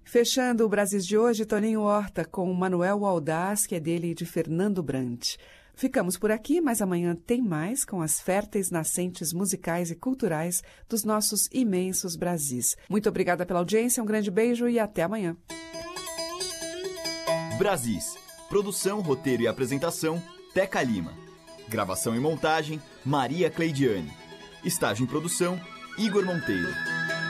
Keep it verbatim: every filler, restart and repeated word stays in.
Fechando o Brasis de hoje, Toninho Horta com Manuel Audaz, que é dele e de Fernando Brant. Ficamos por aqui, mas amanhã tem mais com as férteis nascentes musicais e culturais dos nossos imensos Brasis. Muito obrigada pela audiência, um grande beijo e até amanhã. Brasis. Produção, roteiro e apresentação, Teca Lima. Gravação e montagem, Maria Cleidiane. Estágio em produção, Igor Monteiro.